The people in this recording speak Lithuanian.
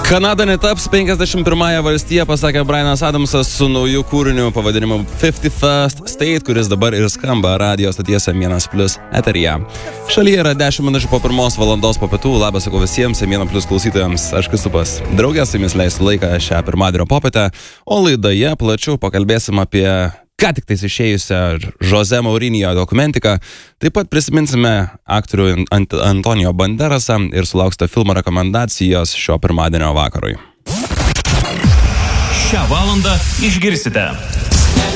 Kanada netaps 51-ąją valstiją, pasakė Brianas Adamsas su nauju kūriniu pavadinimu 51st State, kuris dabar ir skamba radio stoties M1+ eteryje. Šalyje yra 10 minučių po 1 valandos po pietų. Labas sakau visiems M1+ klausytojams, aš Kristupas. Draugės su jumis leisiu laiką šią pirmadienio popietę, o laidoje plačiau pakalbėsim apie ką tik tais išėjusią Jose Mourinho dokumentiką. Taip pat prisiminsime aktorių Antonijo Banderasą ir sulauksite filmo rekomendacijos šio pirmadienio vakarui. Šią valandą išgirsite